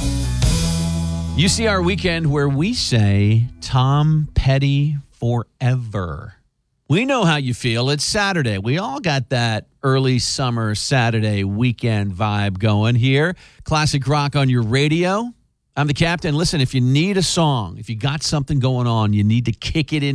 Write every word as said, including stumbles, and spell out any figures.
U C R Weekend, where we say Tom Petty forever. We know how you feel. It's Saturday. We all got that early summer Saturday weekend vibe going here. Classic rock on your radio. I'm the captain. Listen, if you need a song, if you got something going on, you need to kick it in